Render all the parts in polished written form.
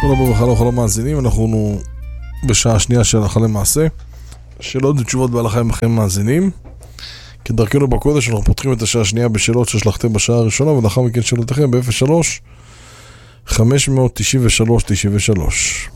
שלום וברכה לכל המאזינים, אנחנו בשעה השנייה של הלכה למעשה. שאלות ותשובות בהלכה לכם מאזינים. כדרכנו בקודש אנחנו פותחים את השעה השנייה בשאלות ששלחתם בשעה הראשונה, ולאחר מכן שאלותיכם ב-03 593 93.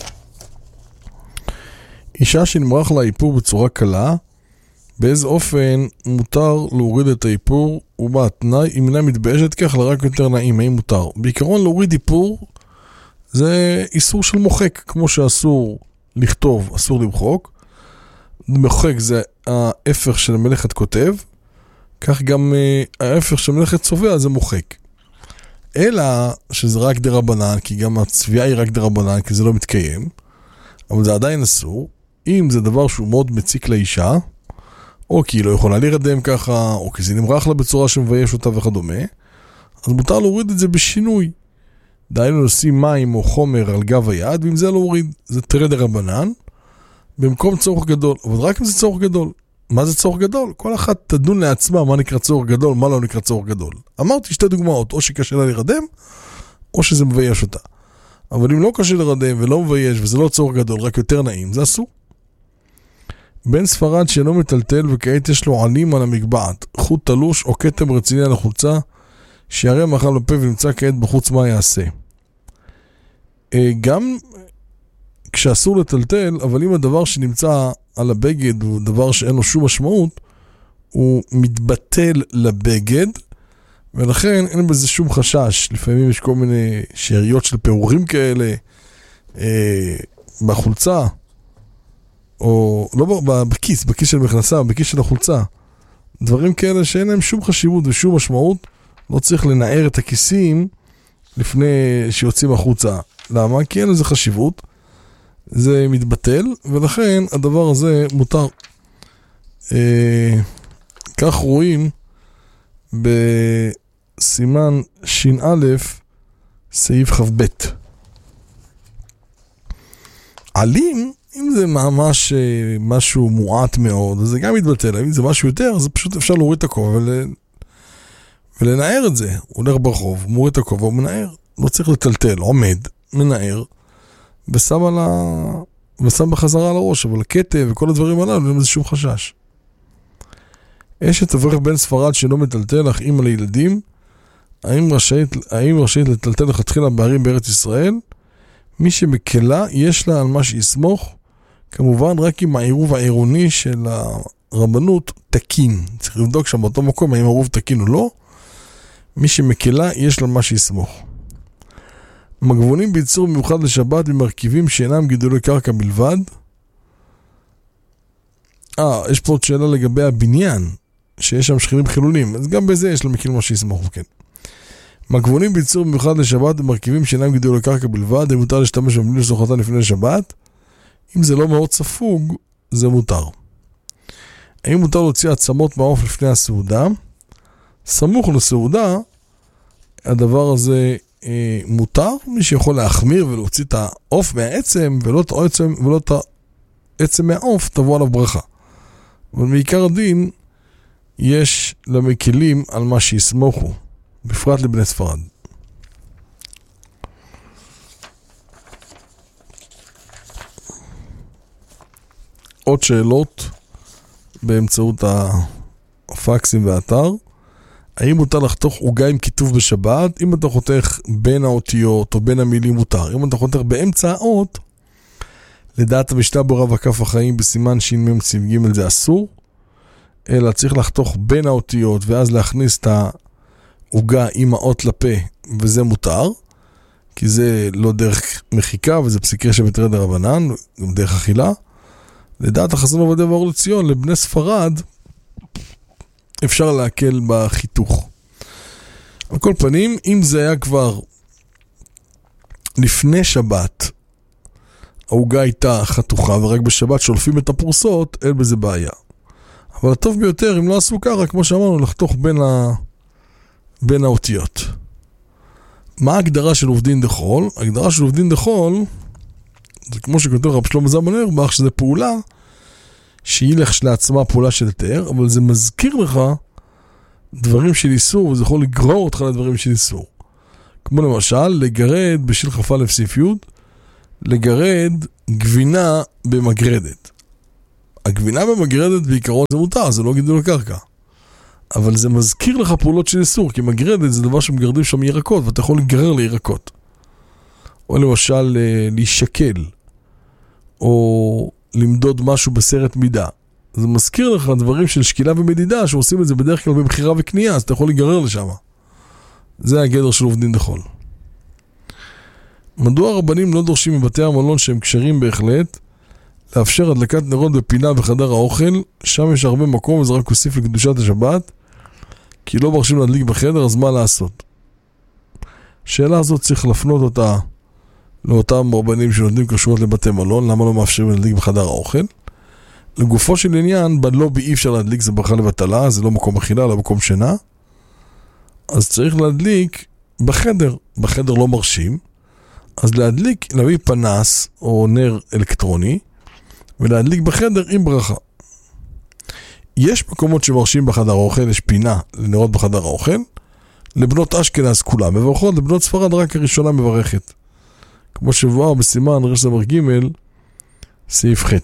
אישה שנמרח לה איפור בצורה קלה, באיזה אופן מותר להוריד את האיפור, ומה התנאי? אם אינה מתביישת כך לרק יותר נעים, האם מותר? בעיקרון להוריד איפור זה איסור של מוחק, כמו שאסור לכתוב, אסור למחוק. מוחק זה ההפך של מלאכת כותב, כך גם ההפך של מלאכת צובע זה מוחק. אלא שזה רק דרבנן, כי גם הצביעה היא רק דרבנן, כי זה לא מתקיים, אבל זה עדיין אסור. אם זה דבר שהוא מאוד מציק לאישה, או כי היא לא יכולה להירדם ככה, או כי זה נמרח לה בצורה שמבייש אותה וכדומה, אז מותר להוריד את זה בשינוי. דהיינו לשים מים או חומר על גב היד, ואם זה לא הוריד, זה תראה דרבנן, במקום צורך גדול. אבל רק אם זה צורך גדול. מה זה צורך גדול? כל אחת תדון לעצמה מה נקרא צורך גדול, מה לא נקרא צורך גדול. אמרתי שתי דוגמאות, או שקשה לה להירדם, או שזה מבייש אותה. אבל אם לא קשה להירדם ולא מבייש, וזה לא צורך גדול, רק יותר נעים, זה אסור. בן ספרד שאינו מטלטל וכעת יש לו עלים על המגבעת, חוט תלוש או כתם רציני על החולצה, שיראה מאכל בפה ונמצא כעת בחוץ, מה יעשה? גם כשאסור לטלטל, אבל אם הדבר שנמצא על הבגד הוא דבר שאין לו שום משמעות, הוא מתבטל לבגד, ולכן אין בזה שום חשש. לפעמים יש כל מיני שאריות של פעורים כאלה בחולצה, או לא בכיס של מכנסה, בכיס של החולצה. דברים כאלה שאין להם שום חשיבות ושום משמעות, לא צריך לנער את הכיסים לפני שיוצאים החוצה. למה? כי אין לזה חשיבות, זה מתבטל, ולכן הדבר הזה מותר. כך רואים בסימן ש"א סעיף כ"ב. עלים, אם זה ממש משהו מועט מאוד, אז זה גם מתבטל. אם זה משהו יותר, אז פשוט אפשר להוריד את הכובע ולנער את זה. הוא הולך ברחוב, מוריד את הכובע, הוא מנער. לא צריך לטלטל, עומד, מנער, ושם בחזרה על הראש, אבל הכתב וכל הדברים הללו, אין לזה שום חשש. אשת אברך בן ספרד שלא מטלטל, אך אימא לילדים, האם רשאית לטלטל לכתחילה בערים בארץ ישראל? מי שמקלה, יש לה על מה שיסמוך, כמובן רק אם העירוב העירוני של הרבנות תקין. צריך לבדוק שם באותו מקום, האם העירוב תקין או לא. מי שמקלה, יש לה מה שיסמוך. מגבונים בייצור מיוחד לשבת במרכיבים שאינם גידולי קרקע בלבד. יש פה עוד שאלה לגבי הבניין, שיש שם שכירים חילונים, אז גם בזה יש לה מקיל מה שיסמוך, כן. מגבונים בייצור מיוחד לשבת במרכיבים שאינם גידולי קרקע בלבד, אם מותר להשתמש במילים לסוחתן לפני שבת, אם זה לא מאוד ספוג, זה מותר. האם מותר להוציא עצמות מהעוף לפני הסעודה? סמוך לסעודה, הדבר הזה מותר. מי שיכול להחמיר ולהוציא את העוף מהעצם ולא את העצם מהעוף, תבוא עליו ברכה. אבל מעיקר הדין יש למקילים על מה שיסמוכו, בפרט לבני ספרד. עוד שאלות באמצעות הפקסים והאתר. האם מותר לחתוך עוגה עם כיתוב בשבת? אם אתה חותך בין האותיות או בין המילים מותר. אם אתה חותך באמצע האות, לדעת המשנה ברורה וכף החיים בסימן ש"מ זה אסור, אלא צריך לחתוך בין האותיות ואז להכניס את העוגה עם האות לפה, וזה מותר, כי זה לא דרך מחיקה וזה פסיקה שבתרי דרבנן, גם דרך אכילה. לדעת החזון עובדיה ואור לציון, לבני ספרד אפשר להקל בחיתוך. על כל פנים, אם זה היה כבר לפני שבת, העוגה הייתה חתוכה, ורק בשבת שולפים את הפרוסות, אין בזה בעיה. אבל הטוב ביותר, אם לא עשו ככה, כמו שאמרנו, לחתוך בין האותיות. מה ההגדרה של עובדין דחול? ההגדרה של עובדין דחול, זה כמו שכותב רב שלמה זלמן אוירבך, שזה פעולה שהיא לעצמה פעולה של היתר, אבל זה מזכיר לך דברים של איסור, וזה יכול לגרור אותך לדברים של איסור. כמו למשל, לגרד בשל כ"א סעיף י', לגרד גבינה במגרדת. הגבינה במגרדת בעיקרון זה מותר, זה לא גידול לקרקע. אבל זה מזכיר לך פעולות של איסור, כי מגרדת זה דבר שמגרדים שם ירקות, ואתה יכול לגרר לירקות. או למשל להישקל, או למדוד משהו בסרט מידה. זה מזכיר לך דברים של שקילה ומדידה, שעושים את זה בדרך כלל במחירה וקנייה, אז אתה יכול לגרר לשם. זה הגדר של עובדין דחול. מדוע הרבנים לא דורשים מבתי המלון שהם קשרים בהחלט, לאפשר הדלקת נרות בפינה בחדר האוכל, שם יש הרבה מקום וזה רק הוסיף לקדושת השבת, כי לא מרשים להדליק בחדר, אז מה לעשות? השאלה הזאת צריך לפנות אותה לאותם רבנים שנותנים כשרות לבתי מלון, למה לא מאפשרים להדליק בחדר האוכל? לגופו של עניין, בלובי אי אפשר להדליק, זה ברכה לבטלה, זה לא מקום אכילה, לא מקום שינה, אז צריך להדליק בחדר, בחדר לא מרשים, אז להדליק, להביא פנס או נר אלקטרוני, ולהדליק בחדר עם ברכה. יש מקומות שמרשים בחדר האוכל, יש פינה לנרות בחדר האוכל, לבנות אשכנז כולם מברכות, לבנות ספרד רק הראשונה מברכת. כמו שבואר בסימן רש זמר ג' סעיף ח'.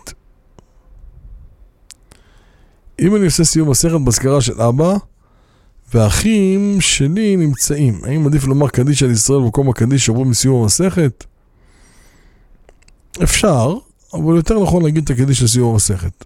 אם אני עושה סיום מסכת בזכרה של אבא, והאחים שלי נמצאים, האם עדיף לומר קדיש על ישראל במקום הקדיש שעוברים מסיום המסכת? אפשר, אבל יותר נכון להגיד את הקדיש לסיום המסכת.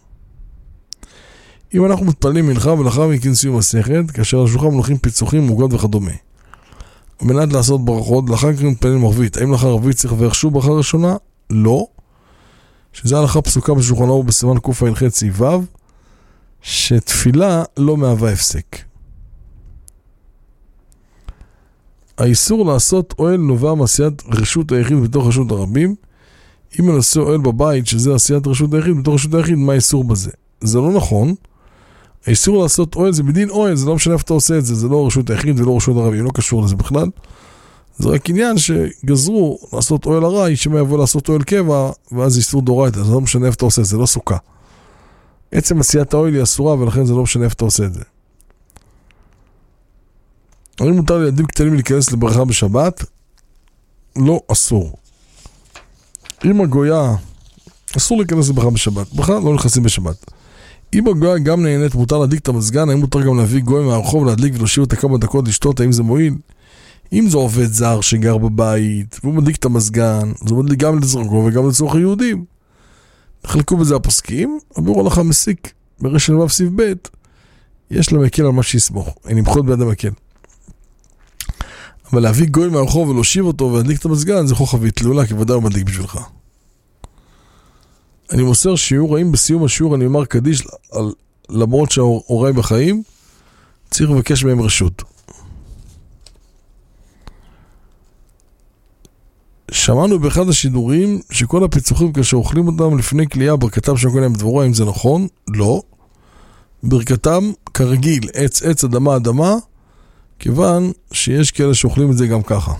אם אנחנו מתפללים מנחה ולאחר מכן סיום המסכת, כאשר על השולחן מונחים פיצוחים, מוגות וכדומה. על מנת לעשות ברכות, לאחר מכן מתפללים ערבית. האם לאחר ערבית צריך לברך שוב ברכה ראשונה? לא. שזה הלכה פסוקה בשולחן ערוך בסימן קע"ח סעיף ו', שתפילה לא מהווה הפסק. האיסור לעשות אוהל נובע מעשיית רשות היחיד בתוך רשות הרבים. אם אני עושה אוהל בבית, שזה עשיית רשות היחיד בתוך רשות היחיד, מה האיסור בזה? זה לא נכון. האיסור לעשות אוהל זה בדין אוהל, זה לא משנה איפה אתה עושה את זה, זה לא רשות היחיד ולא רשות הרבים, לא קשור לזה בכלל. זה רק עניין שגזרו לעשות אוהל הרי, שמה יבוא לעשות אוהל קבע, ואז איסור דאורייתא, זה לא משנה איפה אתה עושה, זה לא סוכה. עצם עשיית האוהל היא אסורה, ולכן זה לא משנה איפה אתה עושה את זה. האם מותר לילדים קטנים להיכנס לברכה בשבת? לא, אסור. אם הגויה, אסור להיכנס לברכה בשבת, בכלל לא נכנסים בשבת. אם הגויה גם נהנית, מותר להדליק את המזגן, האם מותר גם להביא גוי מהרחוב, להדליק ולהושיב אותה כמה דקות לשתות, האם זה מועיל? אם זה עובד זר שגר בבית, והוא מדליק את המזגן, זה מדליק גם לצורכו וגם לצורך היהודים. נחלקו בזה הפוסקים, אמרו לך מסיק, ברש של ו' סעיף ב', יש לה מקל על מה שיסמוך, אין למחות ביד המקל. אבל להביא גוי מהרחוב ולהושיב אותו ולהדליק את המזגן, זה חוכבית תלולה, כי ודאי הוא מדליק בשבילך. אני מוסר שיעור, האם בסיום השיעור אני אומר קדיש, למרות שההוריי בחיים, צריך לבקש מהם רשות. שמענו באחד השידורים שכל הפיצוחים כאשר אוכלים אותם לפני קליעה, ברכתם שם כל הם דברו, האם זה נכון? לא. ברכתם כרגיל, עץ עץ, אדמה אדמה, כיוון שיש כאלה שאוכלים את זה גם ככה.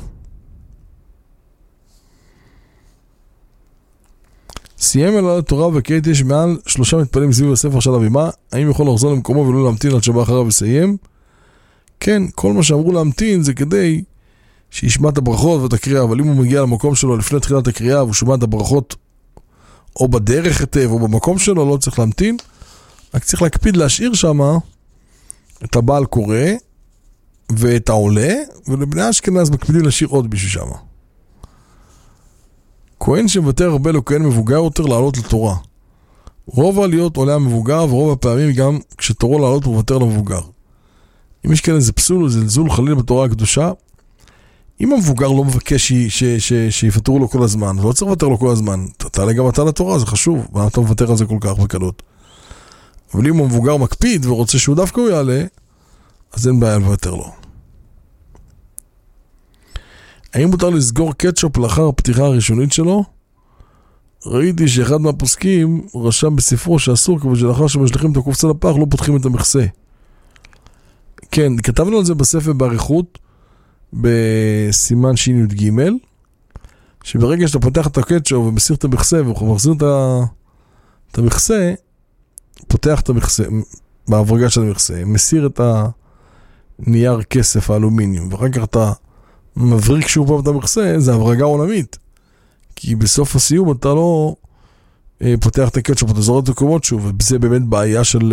סיים אל התורה וכעת יש מעל 3 מתפללים סביב הספר של אבימה, האם יכול לחזור למקומו ולא להמתין עד שבא אחריו וסיים? כן, כל מה שאמרו להמתין זה כדי שישמע את הברכות ואת הקריאה, אבל אם הוא מגיע למקום שלו לפני תחילת הקריאה והוא שומע את הברכות או בדרך היטב או במקום שלו, לא צריך להמתין, רק צריך להקפיד להשאיר שם את הבעל קורא ואת העולה, ולבני אשכנז מקפידים להשאיר עוד בשביל שם. כהן שמוותר הרבה לו כהן מבוגר יותר לעלות לתורה. רוב העליות עולה המבוגר, ורוב הפעמים גם כשתורו לעלות הוא מוותר למבוגר. אם יש כאלה זה פסול או זלזול חליל בתורה הקדושה, אם המבוגר לא מבקש שיפתרו לו כל הזמן, לא צריך לוותר לו כל הזמן, תעלה גם אתה לתורה, זה חשוב, ואתה מוותר על זה כל כך בקלות. אבל אם המבוגר מקפיד ורוצה שהוא דווקא הוא יעלה, אז אין בעיה לוותר לו. האם מותר לסגור קטשופ לאחר הפתיחה הראשונית שלו? ראיתי שאחד מהפוסקים רשם בספרו שאסור, כמו שלאחר שמשליכים את הקופסה לפח לא פותחים את המכסה. כן, כתבנו על זה בספר בעריכות, בסימן שי"ג, שברגע שאתה פותח את הקטשופ ומסיר את המכסה ומחזיר את המכסה, פותח את המכסה, בהברגה של המכסה, מסיר את הנייר כסף האלומיניום, ואחר כך אתה מבריק שוב פעם את המכסה, זה הברגה עולמית. כי בסוף הסיום אתה לא פותח את הקטשופ, אתה זורק את הקומות שוב, וזה באמת בעיה של